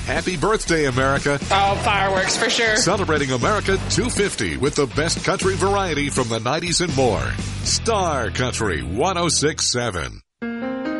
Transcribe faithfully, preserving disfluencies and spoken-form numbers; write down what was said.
happy birthday, America. Oh, fireworks for sure. Celebrating America two fifty with the best country variety from the nineties and more. Star Country one oh six point seven.